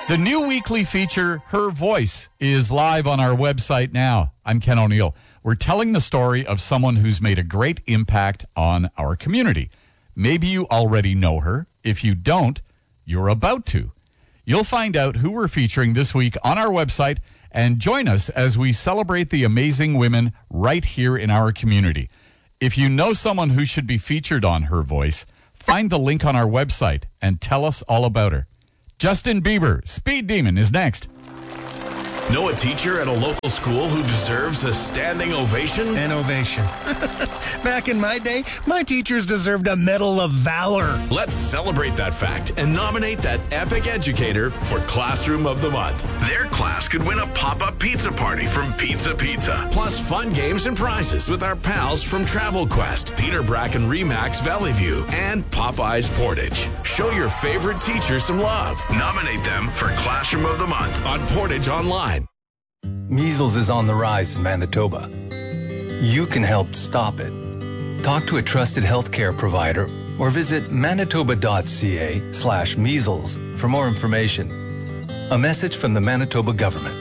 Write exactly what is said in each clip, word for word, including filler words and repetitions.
The new weekly feature, Her Voice, is live on our website now. I'm Ken O'Neill. We're telling the story of someone who's made a great impact on our community. Maybe you already know her. If you don't, you're about to. You'll find out who we're featuring this week on our website and join us as we celebrate the amazing women right here in our community. If you know someone who should be featured on Her Voice, find the link on our website and tell us all about her. Justin Bieber, Speed Demon, is next. Know a teacher at a local school who deserves a standing ovation? An ovation. Back in my day, my teachers deserved a Medal of Valor. Let's celebrate that fact and nominate that epic educator for Classroom of the Month. Their class could win a pop-up pizza party from Pizza Pizza. Plus fun games and prizes with our pals from Travel Quest, Peter Bracken Remax Valley View, and Popeyes Portage. Show your favorite teacher some love. Nominate them for Classroom of the Month on Portage Online. Measles is on the rise in Manitoba. You can help stop it. Talk to a trusted healthcare provider or visit manitoba.ca slash measles for more information. A message from the Manitoba government.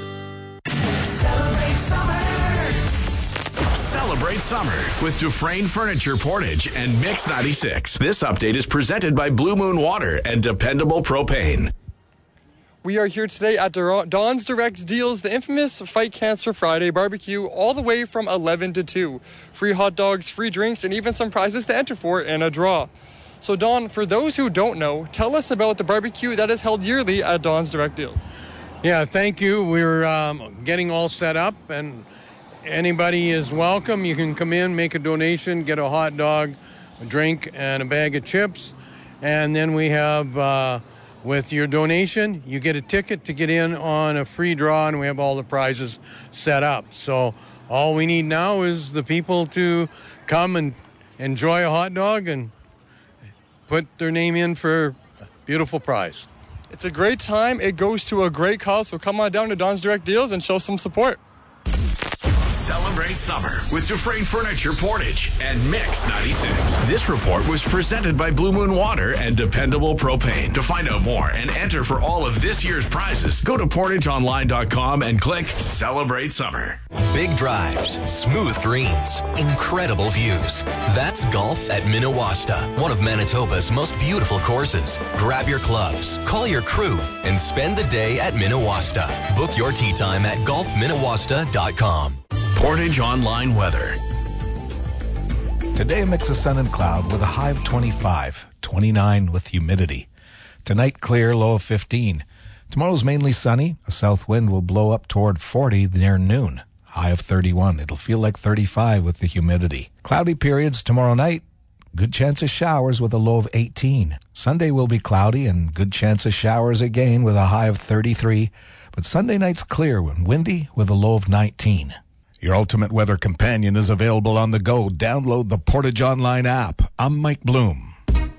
Celebrate summer. Celebrate summer with Dufresne Furniture Portage and Mix ninety-six. This update is presented by Blue Moon Water and Dependable Propane. We are here today at Don's Direct Deals, the infamous Fight Cancer Friday barbecue, all the way from eleven to two. Free hot dogs, free drinks, and even some prizes to enter for and a draw. So, Don, for those who don't know, tell us about the barbecue that is held yearly at Don's Direct Deals. Yeah, thank you. We're um, getting all set up, and anybody is welcome. You can come in, make a donation, get a hot dog, a drink, and a bag of chips. And then we have... Uh, With your donation, you get a ticket to get in on a free draw, and we have all the prizes set up. So all we need now is the people to come and enjoy a hot dog and put their name in for a beautiful prize. It's a great time. It goes to a great cause, so come on down to Don's Direct Deals and show some support. Celebrate summer with Dufresne Furniture Portage and Mix ninety-six. This report was presented by Blue Moon Water and Dependable Propane. To find out more and enter for all of this year's prizes, go to portage online dot com and click Celebrate Summer. Big drives, smooth greens, incredible views. That's golf at Minnewashta, one of Manitoba's most beautiful courses. Grab your clubs, call your crew, and spend the day at Minnewashta. Book your tee time at golf minnewashta dot com. Portage Online weather. Today, a mix of sun and cloud with a high of twenty-five, twenty-nine with humidity. Tonight, clear, low of fifteen. Tomorrow's mainly sunny. A south wind will blow up toward forty near noon. High of thirty-one. It'll feel like thirty-five with the humidity. Cloudy periods tomorrow night. Good chance of showers with a low of eighteen. Sunday will be cloudy and good chance of showers again with a high of thirty-three. But Sunday night's clear and windy with a low of nineteen. Your ultimate weather companion is available on the go. Download the Portage Online app. I'm Mike Bloom.